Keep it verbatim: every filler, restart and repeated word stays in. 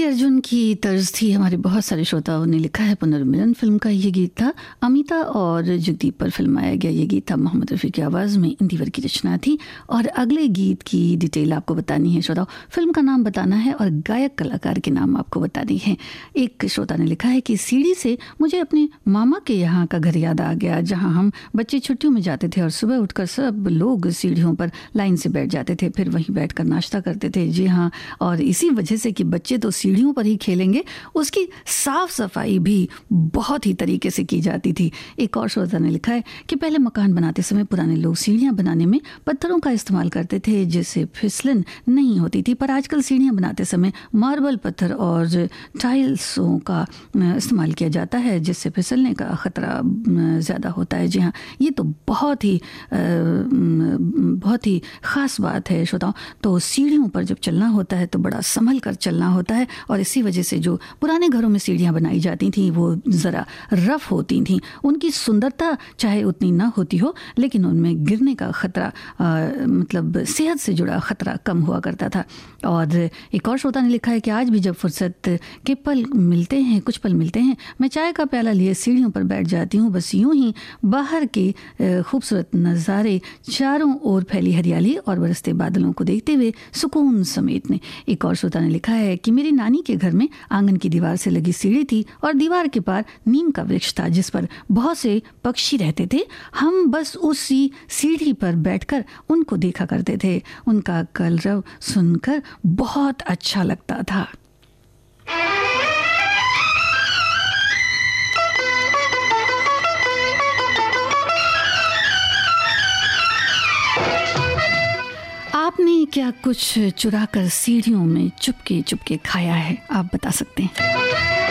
अर्जुन की तर्ज थी। हमारे बहुत सारे श्रोताओं ने लिखा है। पुनर्मिलन फिल्म का ये गीत था। अमिता और जगदीप पर फिल्माया गया ये गीत था। मोहम्मद रफ़ी की आवाज़ में इंदिवर की रचना थी। और अगले गीत की डिटेल आपको बतानी है श्रोताओं, फिल्म का नाम बताना है और गायक कलाकार के नाम आपको बतानी है। एक श्रोता ने लिखा है कि सीढ़ी से मुझे अपने मामा के यहाँ का घर याद आ गया, जहाँ हम बच्चे छुट्टियों में जाते थे और सुबह उठकर सब लोग सीढ़ियों पर लाइन से बैठ जाते थे, फिर वहीं बैठकर नाश्ता करते थे। जी हाँ, और इसी वजह से कि बच्चे तो सीढ़ियों पर ही खेलेंगे, उसकी साफ सफाई भी बहुत ही तरीके से की जाती थी। एक और श्रोता ने लिखा है कि पहले मकान बनाते समय पुराने लोग सीढ़ियां बनाने में पत्थरों का इस्तेमाल करते थे, जिससे फिसलन नहीं होती थी, पर आजकल सीढ़ियां बनाते समय मार्बल पत्थर और टाइल्सों का इस्तेमाल किया जाता है, जिससे फिसलने का ख़तरा ज़्यादा होता है। जी हाँ, ये तो बहुत ही बहुत ही ख़ास बात है श्रोताओं। तो सीढ़ियों पर जब चलना होता है तो बड़ा संभल कर चलना होता है, और इसी वजह से जो पुराने घरों में सीढ़ियाँ बनाई जाती थी वो ज़रा रफ़ होती थी। उनकी सुंदरता चाहे उतनी ना होती हो, लेकिन उनमें गिरने का ख़तरा, मतलब सेहत से जुड़ा ख़तरा कम हुआ करता था। और एक और श्रोता ने लिखा है कि आज भी जब फुर्सत के पल मिलते हैं, कुछ पल मिलते हैं, मैं चाय का प्याला लिए सीढ़ियों पर बैठ जाती हूँ। बस यूं ही बाहर के खूबसूरत नज़ारे, चारों ओर फैली हरियाली और बरसते बादलों को देखते हुए सुकून समेटने। एक और श्रोता ने लिखा है कि मेरी नानी के घर में आंगन की दीवार से लगी सीढ़ी थी और दीवार के पार नीम का वृक्ष था, जिस पर बहुत से पक्षी रहते थे। हम बस उसी सीढ़ी पर बैठकर उनको देखा करते थे। उनका कलरव सुनकर बहुत अच्छा लगता था। आपने क्या कुछ चुरा कर सीढ़ियों में चुपके चुपके खाया है? आप बता सकते हैं।